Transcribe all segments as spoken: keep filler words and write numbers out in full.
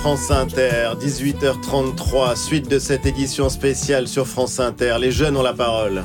France Inter, dix-huit heures trente-trois, suite de cette édition spéciale sur France Inter. Les jeunes ont la parole.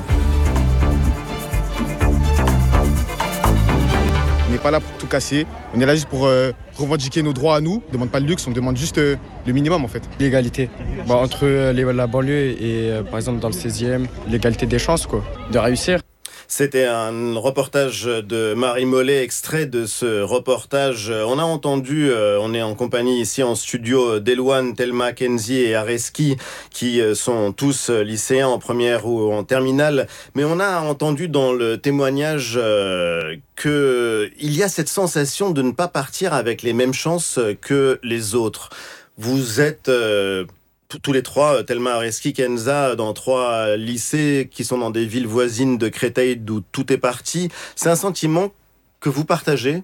On n'est pas là pour tout casser, on est là juste pour euh, revendiquer nos droits à nous. On ne demande pas le luxe, on demande juste euh, le minimum en fait. L'égalité, bah, entre euh, les, la banlieue et euh, par exemple dans le seizième, l'égalité des chances quoi, de réussir. C'était un reportage de Marie Mollet, extrait de ce reportage. On a entendu, euh, on est en compagnie ici en studio d'Elouane, Thelma, Kenzie et Areski, qui sont tous lycéens en première ou en terminale. Mais on a entendu dans le témoignage euh, qu'il y a cette sensation de ne pas partir avec les mêmes chances que les autres. Vous êtes... Euh, tous les trois, Thelma, Areski, Kenza, dans trois lycées qui sont dans des villes voisines de Créteil d'où tout est parti. C'est un sentiment que vous partagez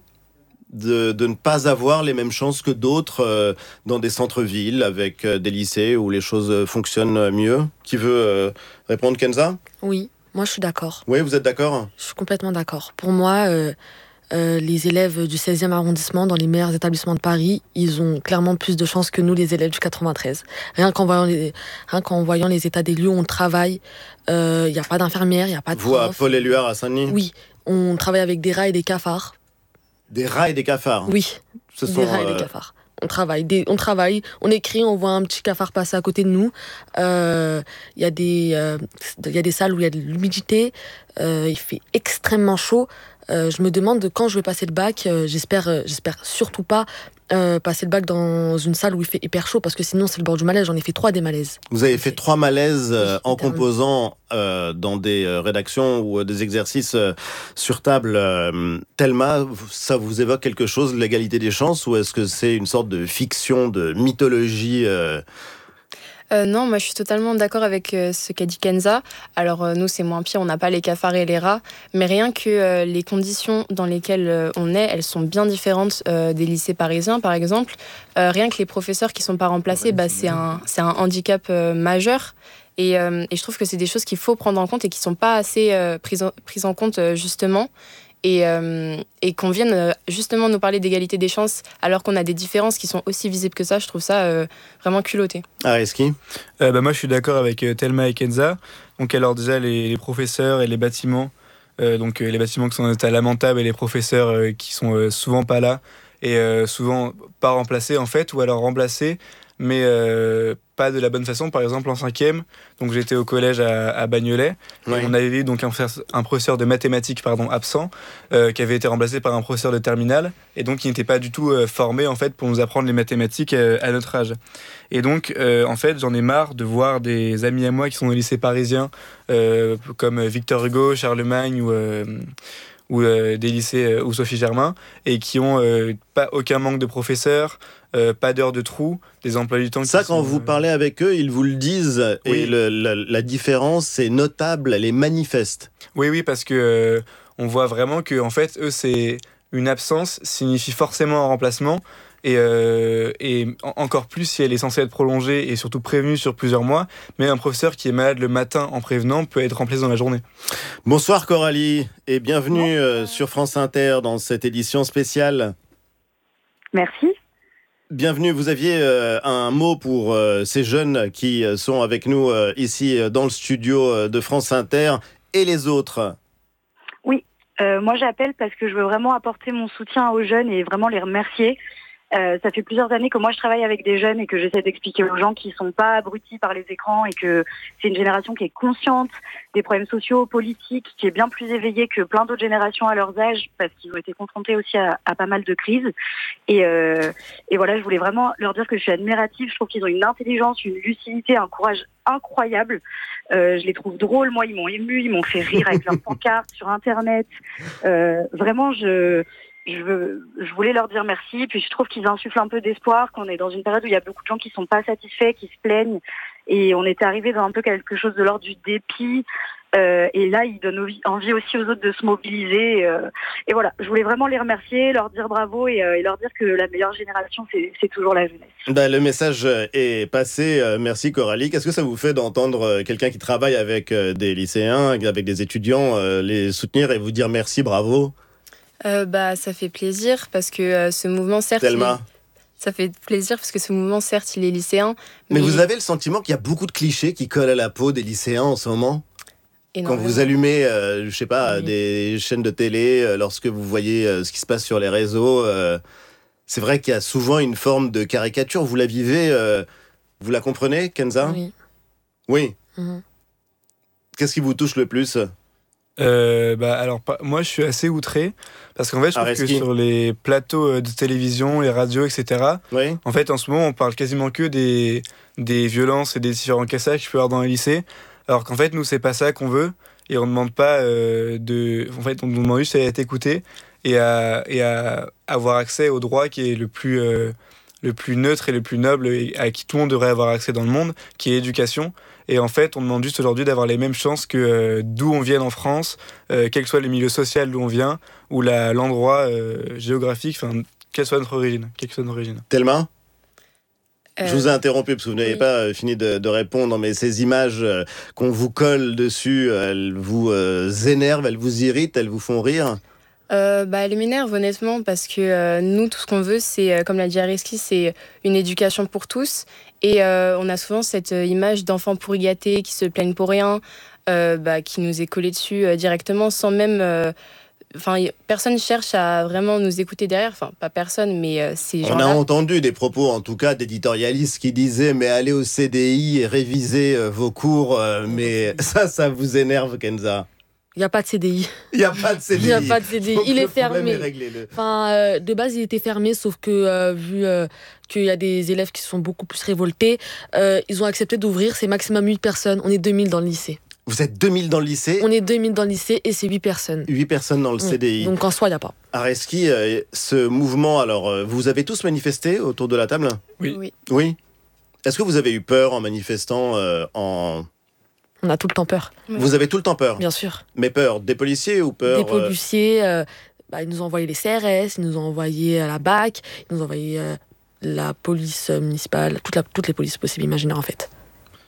de, de ne pas avoir les mêmes chances que d'autres euh, dans des centres-villes avec euh, des lycées où les choses fonctionnent mieux. Qui veut euh, répondre, Kenza ? Oui, moi je suis d'accord. Oui, vous êtes d'accord ? Je suis complètement d'accord. Pour moi... Euh... Euh, les élèves du seizième arrondissement dans les meilleurs établissements de Paris, ils ont clairement plus de chances que nous, les élèves du quatre-vingt-treize. Rien qu'en voyant les, rien qu'en voyant les états des lieux où on travaille, il euh, n'y a pas d'infirmière, il n'y a pas de Vous, à Paul-Éluard, à Saint-Denis ? Oui, on travaille avec des rats et des cafards. Des rats et des cafards ? Oui, Ce des sont, rats et euh... des cafards. On travaille, des, on travaille, on écrit, on voit un petit cafard passer à côté de nous. Il euh, y a des, euh, y a des salles où il y a de l'humidité, euh, il fait extrêmement chaud. Euh, je me demande quand je vais passer le bac, euh, j'espère, euh, j'espère surtout pas euh, passer le bac dans une salle où il fait hyper chaud parce que sinon c'est le bord du malaise. J'en ai fait trois des malaises. Vous avez fait trois malaises euh, en termine. composant euh, dans des euh, rédactions ou euh, des exercices euh, sur table. Euh, Thelma, ça vous évoque quelque chose, l'égalité des chances, ou est-ce que c'est une sorte de fiction, de mythologie euh... Euh, non, moi je suis totalement d'accord avec euh, ce qu'a dit Kenza. Alors euh, nous c'est moins pire, on n'a pas les cafards et les rats, mais rien que euh, les conditions dans lesquelles euh, on est, elles sont bien différentes euh, des lycées parisiens par exemple. Euh, rien que les professeurs qui sont pas remplacés, bah, c'est un, c'est un handicap euh, majeur. Et, euh, et je trouve que c'est des choses qu'il faut prendre en compte et qui sont pas assez euh, prises, en, prises en compte euh, justement. Et, euh, et qu'on vienne euh, justement nous parler d'égalité des chances alors qu'on a des différences qui sont aussi visibles que ça, je trouve ça euh, vraiment culotté. Areski ? euh, bah Moi je suis d'accord avec euh, Thelma et Kenza. Donc alors déjà les, les professeurs et les bâtiments, euh, donc euh, les bâtiments qui sont en état lamentable et les professeurs euh, qui sont euh, souvent pas là et euh, souvent pas remplacés en fait, ou alors remplacés mais euh, pas de la bonne façon. Par exemple en cinquième, donc j'étais au collège à, à Bagnolet, oui. On avait eu donc un, un professeur de mathématiques pardon, absent, euh, qui avait été remplacé par un professeur de terminale, et donc il n'était pas du tout euh, formé en fait pour nous apprendre les mathématiques euh, à notre âge. Et donc euh, en fait j'en ai marre de voir des amis à moi qui sont au lycée parisien, euh, comme Victor Hugo, Charlemagne ou euh, ou euh, des lycées euh, ou Sophie Germain, et qui ont euh, pas aucun manque de professeurs, euh, pas d'heures de trou, des emplois du temps. Ça, qui quand sont, vous euh... parlez avec eux, ils vous le disent, oui. Et le, la, la différence est notable, elle est manifeste. Oui, oui, parce que euh, on voit vraiment que en fait, eux, c'est une absence signifie forcément un remplacement. Et, euh, et encore plus si elle est censée être prolongée et surtout prévenue sur plusieurs mois. Mais un professeur qui est malade le matin en prévenant peut être remplacé dans la journée. Bonsoir Coralie et bienvenue euh, sur France Inter dans cette édition spéciale. Merci. Bienvenue, vous aviez euh, un mot pour euh, ces jeunes qui euh, sont avec nous euh, ici euh, dans le studio euh, de France Inter et les autres. Oui, euh, moi j'appelle parce que je veux vraiment apporter mon soutien aux jeunes et vraiment les remercier. Euh, ça fait plusieurs années que moi je travaille avec des jeunes et que j'essaie d'expliquer aux gens qui sont pas abrutis par les écrans et que c'est une génération qui est consciente des problèmes sociaux, politiques, qui est bien plus éveillée que plein d'autres générations à leur âge parce qu'ils ont été confrontés aussi à, à pas mal de crises. Et, euh, et voilà, je voulais vraiment leur dire que je suis admirative. Je trouve qu'ils ont une intelligence, une lucidité, un courage incroyable. Euh, je les trouve drôles. Moi, ils m'ont ému, ils m'ont fait rire avec leurs pancartes sur Internet. Euh, vraiment, je... Je, veux, je voulais leur dire merci, puis je trouve qu'ils insufflent un peu d'espoir, qu'on est dans une période où il y a beaucoup de gens qui sont pas satisfaits, qui se plaignent, et on était arrivé dans un peu quelque chose de l'ordre du dépit, euh, et là ils donnent envie aussi aux autres de se mobiliser, euh, et voilà, je voulais vraiment les remercier, leur dire bravo, et, euh, et leur dire que la meilleure génération c'est, c'est toujours la jeunesse. Ben, le message est passé, merci Coralie. Qu'est-ce que ça vous fait d'entendre quelqu'un qui travaille avec des lycéens, avec des étudiants, les soutenir et vous dire merci, bravo ? Euh, bah, ça fait plaisir parce que euh, ce mouvement, certes, Thelma. ça fait plaisir parce que ce mouvement, certes, il est lycéen. Mais, mais vous avez le sentiment qu'il y a beaucoup de clichés qui collent à la peau des lycéens en ce moment ? Quand énormément. vous allumez, euh, je sais pas, Oui. des chaînes de télé, euh, lorsque vous voyez euh, ce qui se passe sur les réseaux, euh, c'est vrai qu'il y a souvent une forme de caricature. Vous la vivez, euh, vous la comprenez, Kenza ? Oui. Oui. Mhm. Qu'est-ce qui vous touche le plus ? Euh, bah, alors, pas- moi, je suis assez outré parce qu'en fait, je trouve que Areski. sur les plateaux euh, de télévision, les radios, et cetera, Oui. en fait, en ce moment, on parle quasiment que des, des violences et des différents cassages qu'il peut y avoir dans les lycées. Alors qu'en fait, nous, c'est pas ça qu'on veut. Et on ne demande pas euh, de. En fait, on nous demande juste à être écouté et à, et à avoir accès au droit qui est le plus, euh, le plus neutre et le plus noble et à qui tout le monde devrait avoir accès dans le monde, qui est l'éducation. Et en fait, on demande juste aujourd'hui d'avoir les mêmes chances que euh, d'où on vienne en France, euh, quel que soit le milieu social d'où on vient, ou la, l'endroit euh, géographique, enfin, quelle soit notre origine. Quelle que soit notre origine. Thelma ? Euh, Je vous ai interrompu parce que vous n'avez oui. pas euh, fini de, de répondre, mais ces images euh, qu'on vous colle dessus, elles vous euh, énervent, elles vous irritent, elles vous font rire ? Euh, bah, elle m'énerve honnêtement parce que euh, nous, tout ce qu'on veut, c'est, euh, comme l'a dit Areski, c'est une éducation pour tous. Et euh, on a souvent cette euh, image d'enfants pourri gâtés qui se plaignent pour rien, euh, bah, qui nous est collée dessus euh, directement sans même... Enfin, y- personne cherche à vraiment nous écouter derrière. Enfin, pas personne, mais euh, ces On a gens-là. entendu des propos, en tout cas, d'éditorialistes qui disaient « mais allez au C D I et révisez euh, vos cours euh, ». Mais ça, ça vous énerve, Kenza ? Il n'y a pas de C D I. Il n'y a pas de C D I. Il n'y a pas de C D I. Donc, Il le est problème fermé. est réglé. Le- Enfin, euh, de base, il était fermé, sauf que euh, vu euh, qu'il y a des élèves qui sont beaucoup plus révoltés, euh, ils ont accepté d'ouvrir. C'est maximum huit personnes. On est deux mille dans le lycée. Vous êtes deux mille dans le lycée, On est deux mille dans le lycée et c'est huit personnes. huit personnes dans le Oui. C D I. Donc en soi, il n'y a pas. Areski, euh, ce mouvement, alors, euh, vous avez tous manifesté autour de la table ? Oui. Oui. Oui. Est-ce que vous avez eu peur en manifestant euh, en... On a tout le temps peur, Oui. Vous avez tout le temps peur ? bien sûr. Mais peur des policiers ou peur Des euh, policiers, euh, bah, ils nous ont envoyé les C R S, ils nous ont envoyé à la B A C, ils nous ont envoyé euh, la police euh, municipale, toute la, toutes les polices possibles imaginaires en fait. Areski ?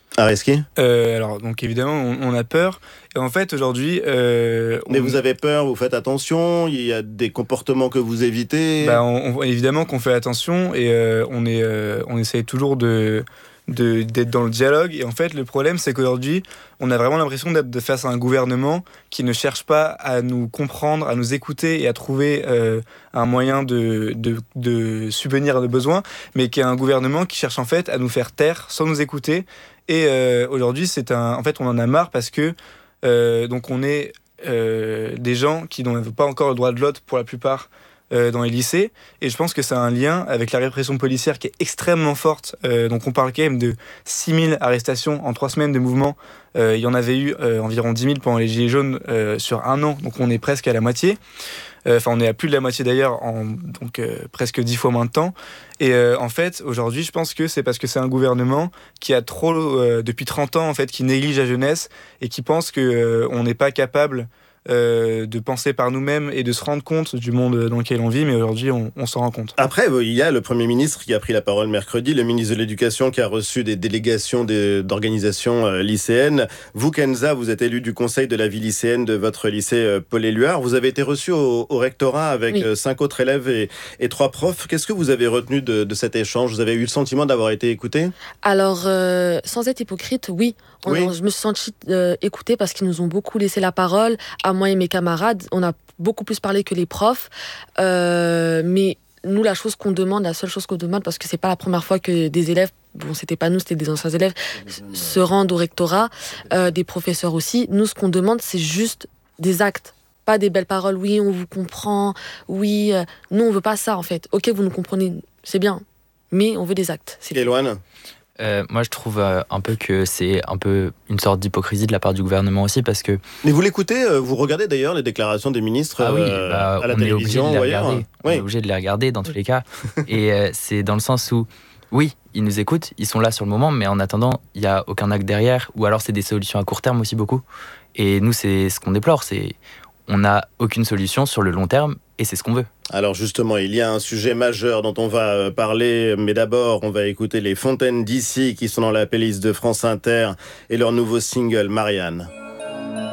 Euh, alors, donc évidemment, on, on a peur. Et en fait, aujourd'hui. euh, Mais on- vous avez peur, vous faites attention, il y a des comportements que vous évitez. Bah, on, on- évidemment qu'on fait attention et euh, on, est, euh, on essaye toujours de, de, d'être dans le dialogue. Et en fait, le problème, c'est qu'aujourd'hui, on a vraiment l'impression d'être de face à un gouvernement qui ne cherche pas à nous comprendre, à nous écouter et à trouver euh, un moyen de, de, de subvenir à nos besoins, mais qui est un gouvernement qui cherche en fait à nous faire taire sans nous écouter. Et euh, aujourd'hui, c'est un, en fait, on en a marre parce que euh, donc on est euh, des gens qui n'ont pas encore le droit de vote pour la plupart euh, dans les lycées. Et je pense que ça a un lien avec la répression policière qui est extrêmement forte. Euh, donc on parle quand même de six mille arrestations en trois semaines de mouvement. Euh, il y en avait eu euh, environ dix mille pendant les Gilets jaunes euh, sur un an. Donc on est presque à la moitié. Enfin, on est à plus de la moitié d'ailleurs, en donc euh, presque dix fois moins de temps. Et euh, en fait, aujourd'hui, je pense que c'est parce que c'est un gouvernement qui a trop, euh, depuis trente ans, en fait, qui néglige la jeunesse et qui pense qu'on euh, n'est pas capable euh, de penser par nous-mêmes et de se rendre compte du monde dans lequel on vit. Mais aujourd'hui, on, on s'en rend compte. Après, il y a le Premier ministre qui a pris la parole mercredi, le ministre de l'Éducation qui a reçu des délégations des- d'organisations euh, lycéennes. Vous, Kenza, vous êtes élu du conseil de la vie lycéenne de votre lycée euh, Paul-Éluard. Vous avez été reçu au, au rectorat avec Oui. euh, cinq autres élèves et, et trois profs. Qu'est-ce que vous avez retenu de, de cet échange ? Vous avez eu le sentiment d'avoir été écouté ? Alors, euh, sans être hypocrite, oui, on- Oui. je me suis sentie euh, écoutée parce qu'ils nous ont beaucoup laissé la parole, à moi et mes camarades. On a beaucoup plus parlé que les profs. Euh, mais nous, la chose qu'on demande, la seule chose qu'on demande, parce que c'est pas la première fois que des élèves, bon, c'était pas nous, c'était des anciens élèves, se rendent au rectorat, euh, des professeurs aussi. Nous, ce qu'on demande, c'est juste des actes. Pas des belles paroles, oui, on vous comprend, oui. euh, nous, on veut pas ça, en fait. Ok, vous nous comprenez, c'est bien, mais on veut des actes. C'est tout. Éloigne ? Euh, moi, je trouve euh, un peu que c'est un peu une sorte d'hypocrisie de la part du gouvernement aussi, parce que Mais vous l'écoutez, euh, vous regardez d'ailleurs les déclarations des ministres ah oui, euh, bah, à la on est obligé de télévision les ou ailleurs. regarder. On est Oui. obligé de les regarder dans tous les cas. Et euh, c'est dans le sens où, oui, ils nous écoutent, ils sont là sur le moment, mais en attendant, il n'y a aucun acte derrière, ou alors c'est des solutions à court terme aussi beaucoup. Et nous, c'est ce qu'on déplore, c'est on n'a aucune solution sur le long terme, et c'est ce qu'on veut. Alors justement, il y a un sujet majeur dont on va euh, parler, mais d'abord, on va écouter les Fontaines d'ici qui sont dans la playlist de France Inter et leur nouveau single Marianne.